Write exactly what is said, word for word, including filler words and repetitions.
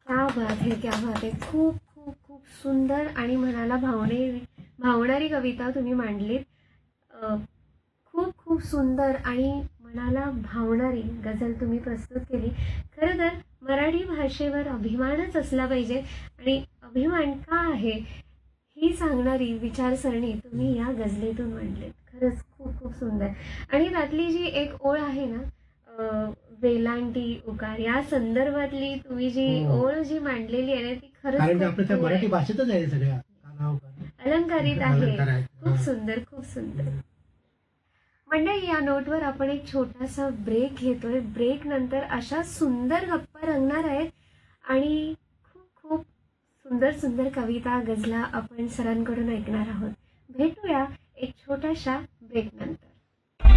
क्या बात है, क्या बात है. खूप खूप खूप सुंदर आणि मनाला भावणे भावणारी कविता तुम्ही मांडलीत. अ, खूप खूप सुंदर आणि मनाला भावणारी गझल तुम्ही प्रस्तुत केली. खरं तर मराठी भाषेवर अभिमानच असला पाहिजे आणि अभिमान का आहे ही सांगणारी विचारसरणी तुम्ही या गझलेतून मांडलीत. खरंच खूप खूप सुंदर. आणि त्यातली जी एक ओळ आहे ना, अ, वेलांटी उकार या संदर्भातली तुम्ही जी हो. ओळ जी मांडलेली आहे ना, ती खरंच कारण की खूप आपल्या त्या गोड मराठी आहे. भाषेतच आहे सगळ्या काना अलंकारित आहे. अलंकार आहेत. खूप हां. सुंदर, खूप सुंदर. मंडळी, या नोटवर आपण एक छोटासा ब्रेक घेतोय. ब्रेक नंतर अशा सुंदर गप्पा रंगणार आहेत आणि खूप खूप सुंदर सुंदर कविता, गझला आपण सरांकडून ऐकणार आहोत. भेटूया एक छोट्याशा ब्रेक नंतर.